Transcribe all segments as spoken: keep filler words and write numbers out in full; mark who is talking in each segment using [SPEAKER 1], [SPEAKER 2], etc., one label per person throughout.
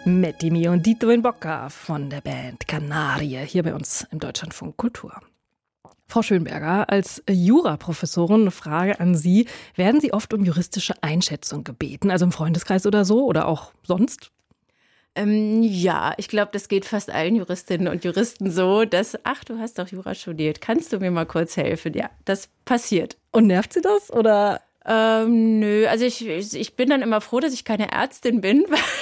[SPEAKER 1] Mit Dimi und Dito in Bocca von der Band Kanarie hier bei uns im Deutschlandfunk Kultur. Frau Schönberger, als Juraprofessorin eine Frage an Sie. Werden Sie oft um juristische Einschätzung gebeten, also im Freundeskreis oder so oder auch sonst?
[SPEAKER 2] Ähm, ja, ich glaube, das geht fast allen Juristinnen und Juristen so, dass, ach, du hast doch Jura studiert, kannst du mir mal kurz helfen? Ja, das passiert.
[SPEAKER 1] Und nervt Sie das oder?
[SPEAKER 2] Ähm, nö, also ich, ich bin dann immer froh, dass ich keine Ärztin bin,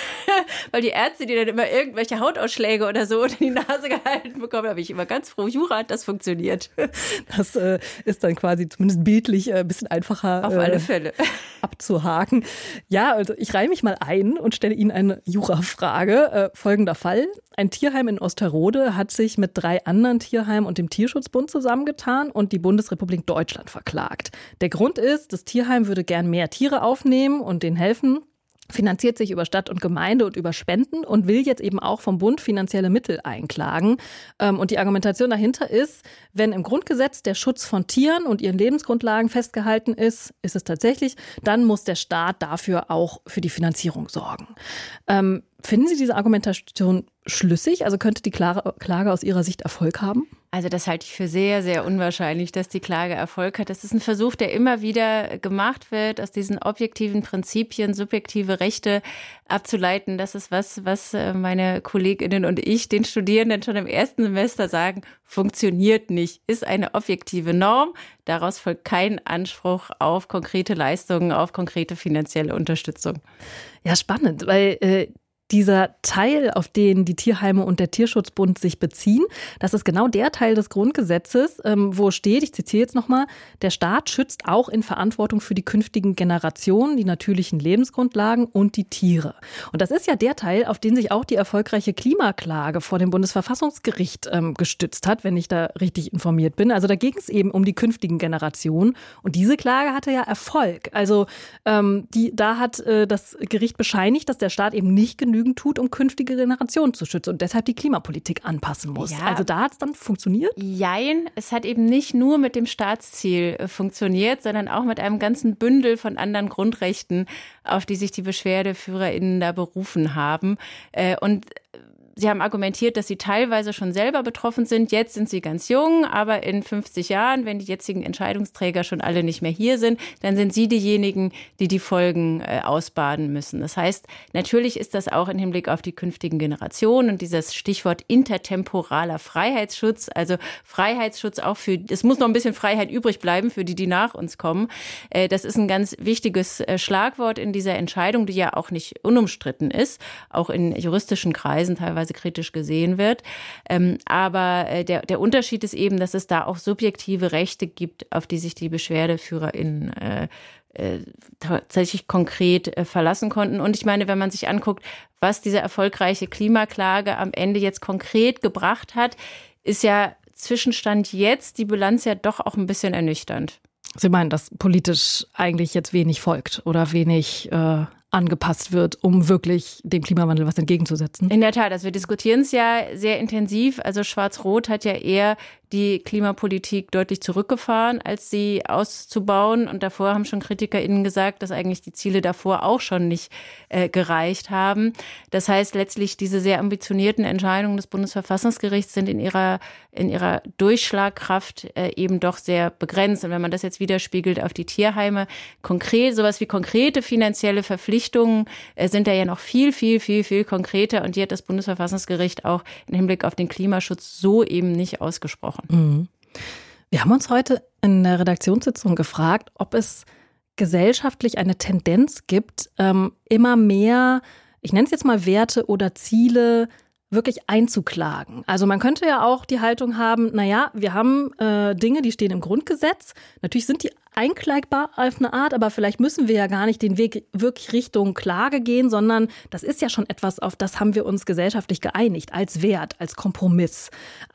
[SPEAKER 2] weil die Ärzte, die dann immer irgendwelche Hautausschläge oder so unter die Nase gehalten bekommen, da bin ich immer ganz froh, Jura hat das funktioniert.
[SPEAKER 1] Das äh, ist dann quasi zumindest bildlich ein äh, bisschen einfacher
[SPEAKER 2] Auf alle Fälle.
[SPEAKER 1] Äh, abzuhaken. Ja, also ich reihe mich mal ein und stelle Ihnen eine Jurafrage. Äh, folgender Fall. Ein Tierheim in Osterode hat sich mit drei anderen Tierheimen und dem Tierschutzbund zusammengetan und die Bundesrepublik Deutschland verklagt. Der Grund ist, das Tierheim würde gern mehr Tiere aufnehmen und denen helfen, finanziert sich über Stadt und Gemeinde und über Spenden und will jetzt eben auch vom Bund finanzielle Mittel einklagen. Und die Argumentation dahinter ist, wenn im Grundgesetz der Schutz von Tieren und ihren Lebensgrundlagen festgehalten ist, ist es tatsächlich, dann muss der Staat dafür auch für die Finanzierung sorgen. Ähm, finden Sie diese Argumentation schlüssig? Also könnte die Klage aus Ihrer Sicht Erfolg haben?
[SPEAKER 2] Also das halte ich für sehr, sehr unwahrscheinlich, dass die Klage Erfolg hat. Das ist ein Versuch, der immer wieder gemacht wird, aus diesen objektiven Prinzipien subjektive Rechte abzuleiten. Das ist was, was meine KollegInnen und ich den Studierenden schon im ersten Semester sagen, funktioniert nicht, ist eine objektive Norm. Daraus folgt kein Anspruch auf konkrete Leistungen, auf konkrete finanzielle Unterstützung.
[SPEAKER 1] Ja, spannend, weil äh dieser Teil, auf den die Tierheime und der Tierschutzbund sich beziehen, das ist genau der Teil des Grundgesetzes, wo steht, ich zitiere jetzt nochmal, der Staat schützt auch in Verantwortung für die künftigen Generationen die natürlichen Lebensgrundlagen und die Tiere. Und das ist ja der Teil, auf den sich auch die erfolgreiche Klimaklage vor dem Bundesverfassungsgericht ähm, gestützt hat, wenn ich da richtig informiert bin. Also da ging es eben um die künftigen Generationen. Und diese Klage hatte ja Erfolg. Also ähm, die, da hat äh, das Gericht bescheinigt, dass der Staat eben nicht genügend tut, um künftige Generationen zu schützen und deshalb die Klimapolitik anpassen muss. Ja. Also da hat es dann funktioniert?
[SPEAKER 2] Jein, es hat eben nicht nur mit dem Staatsziel funktioniert, sondern auch mit einem ganzen Bündel von anderen Grundrechten, auf die sich die BeschwerdeführerInnen da berufen haben. Und Sie haben argumentiert, dass Sie teilweise schon selber betroffen sind. Jetzt sind Sie ganz jung, aber in fünfzig Jahren, wenn die jetzigen Entscheidungsträger schon alle nicht mehr hier sind, dann sind Sie diejenigen, die die Folgen äh, ausbaden müssen. Das heißt, natürlich ist das auch im Hinblick auf die künftigen Generationen und dieses Stichwort intertemporaler Freiheitsschutz, also Freiheitsschutz auch für, es muss noch ein bisschen Freiheit übrig bleiben für die, die nach uns kommen. Äh, das ist ein ganz wichtiges äh, Schlagwort in dieser Entscheidung, die ja auch nicht unumstritten ist, auch in juristischen Kreisen teilweise kritisch gesehen wird. Ähm, aber äh, der, der Unterschied ist eben, dass es da auch subjektive Rechte gibt, auf die sich die BeschwerdeführerInnen äh, äh, tatsächlich konkret äh, verlassen konnten. Und ich meine, wenn man sich anguckt, was diese erfolgreiche Klimaklage am Ende jetzt konkret gebracht hat, ist ja Zwischenstand jetzt die Bilanz ja doch auch ein bisschen ernüchternd.
[SPEAKER 1] Sie meinen, dass politisch eigentlich jetzt wenig folgt oder wenig äh angepasst wird, um wirklich dem Klimawandel was entgegenzusetzen?
[SPEAKER 2] In der Tat, also wir diskutieren es ja sehr intensiv. Also Schwarz-Rot hat ja eher die Klimapolitik deutlich zurückgefahren, als sie auszubauen. Und davor haben schon KritikerInnen gesagt, dass eigentlich die Ziele davor auch schon nicht äh, gereicht haben. Das heißt, letztlich diese sehr ambitionierten Entscheidungen des Bundesverfassungsgerichts sind in ihrer, in ihrer Durchschlagkraft äh, eben doch sehr begrenzt. Und wenn man das jetzt widerspiegelt auf die Tierheime, konkret, sowas wie konkrete finanzielle Verpflichtungen äh, sind da ja noch viel, viel, viel, viel konkreter. Und die hat das Bundesverfassungsgericht auch im Hinblick auf den Klimaschutz so eben nicht ausgesprochen.
[SPEAKER 1] Mhm. Wir haben uns heute in der Redaktionssitzung gefragt, ob es gesellschaftlich eine Tendenz gibt, ähm, immer mehr, ich nenne es jetzt mal Werte oder Ziele, wirklich einzuklagen. Also man könnte ja auch die Haltung haben, naja, wir haben äh, Dinge, die stehen im Grundgesetz. Natürlich sind die einklagbar auf eine Art, aber vielleicht müssen wir ja gar nicht den Weg wirklich Richtung Klage gehen, sondern das ist ja schon etwas, auf das haben wir uns gesellschaftlich geeinigt, als Wert, als Kompromiss. Aber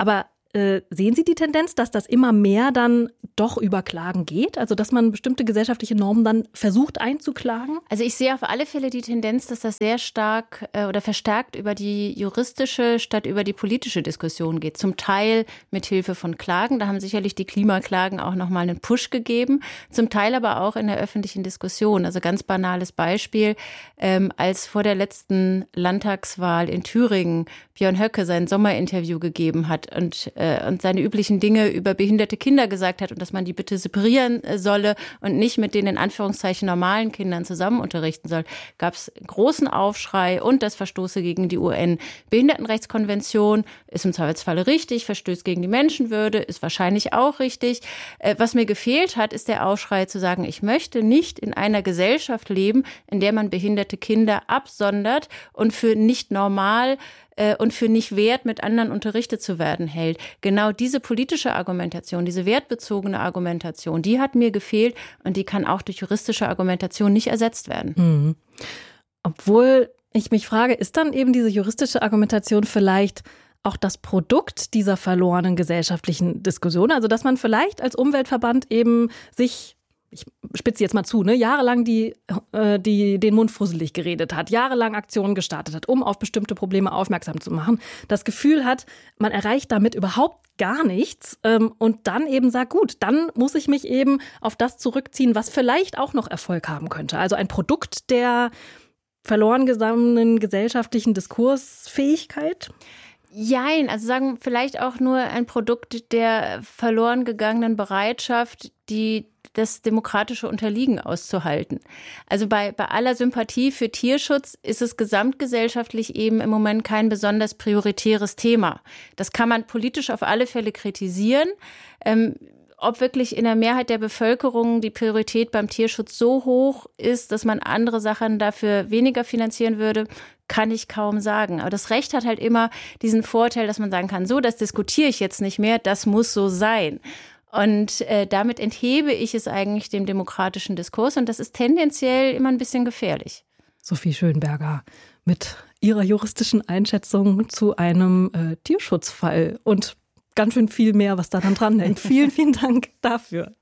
[SPEAKER 1] Äh, sehen Sie die Tendenz, dass das immer mehr dann doch über Klagen geht? Also dass man bestimmte gesellschaftliche Normen dann versucht einzuklagen?
[SPEAKER 2] Also ich sehe auf alle Fälle die Tendenz, dass das sehr stark äh, oder verstärkt über die juristische statt über die politische Diskussion geht. Zum Teil mit Hilfe von Klagen. Da haben sicherlich die Klimaklagen auch nochmal einen Push gegeben. Zum Teil aber auch in der öffentlichen Diskussion. Also ganz banales Beispiel, ähm, als vor der letzten Landtagswahl in Thüringen Björn Höcke sein Sommerinterview gegeben hat und und seine üblichen Dinge über behinderte Kinder gesagt hat und dass man die bitte separieren solle und nicht mit den in Anführungszeichen normalen Kindern zusammen unterrichten soll, gab es großen Aufschrei und das verstoße gegen die U N-Behindertenrechtskonvention, ist im Zweifelsfalle richtig, verstößt gegen die Menschenwürde, ist wahrscheinlich auch richtig. Was mir gefehlt hat, ist der Aufschrei zu sagen, ich möchte nicht in einer Gesellschaft leben, in der man behinderte Kinder absondert und für nicht normal und für nicht wert, mit anderen unterrichtet zu werden hält. Genau diese politische Argumentation, diese wertbezogene Argumentation, die hat mir gefehlt und die kann auch durch juristische Argumentation nicht ersetzt werden.
[SPEAKER 1] Mhm. Obwohl ich mich frage, ist dann eben diese juristische Argumentation vielleicht auch das Produkt dieser verlorenen gesellschaftlichen Diskussion? Also dass man vielleicht als Umweltverband eben sich, ich spitze jetzt mal zu, ne, jahrelang die, äh, die den Mund fusselig geredet hat, jahrelang Aktionen gestartet hat, um auf bestimmte Probleme aufmerksam zu machen, das Gefühl hat, man erreicht damit überhaupt gar nichts ähm, und dann eben sagt, gut, dann muss ich mich eben auf das zurückziehen, was vielleicht auch noch Erfolg haben könnte. Also ein Produkt der verloren gegangenen gesellschaftlichen Diskursfähigkeit?
[SPEAKER 2] Jein, also sagen vielleicht auch nur ein Produkt der verloren gegangenen Bereitschaft, die das demokratische Unterliegen auszuhalten. Also bei, bei aller Sympathie für Tierschutz ist es gesamtgesellschaftlich eben im Moment kein besonders prioritäres Thema. Das kann man politisch auf alle Fälle kritisieren. Ähm, ob wirklich in der Mehrheit der Bevölkerung die Priorität beim Tierschutz so hoch ist, dass man andere Sachen dafür weniger finanzieren würde, kann ich kaum sagen. Aber das Recht hat halt immer diesen Vorteil, dass man sagen kann, so, das diskutiere ich jetzt nicht mehr, das muss so sein. Und äh, damit enthebe ich es eigentlich dem demokratischen Diskurs und das ist tendenziell immer ein bisschen gefährlich.
[SPEAKER 1] Sophie Schönberger mit ihrer juristischen Einschätzung zu einem äh, Tierschutzfall und ganz schön viel mehr, was da dann dran hängt. Vielen, vielen Dank dafür.